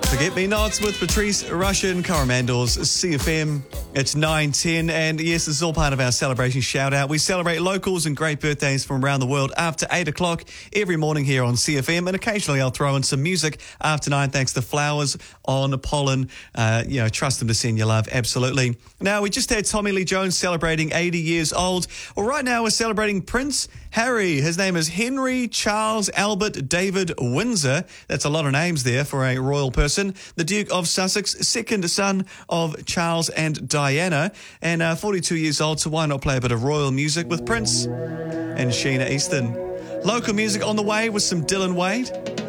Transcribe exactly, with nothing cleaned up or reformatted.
Forget-Me-Nots with Patrice Rushen, Coromandel's C F M. It's nine ten, and yes, this is all part of our celebration shout-out. We celebrate locals and great birthdays from around the world after eight o'clock every morning here on C F M, and occasionally I'll throw in some music after nine thanks to Flowers on Pollen. Uh, you know, trust them to send you love, absolutely. Now, we just had Tommy Lee Jones celebrating eighty years old. Well, right now we're celebrating Prince Harry. His name is Henry Charles Albert David Windsor. That's a lot of names there for a royal person. The Duke of Sussex, second son of Charles and Diana, and uh, forty-two years old, so why not play a bit of royal music with Prince and Sheena Easton. Local music on the way with some Dylan Wade.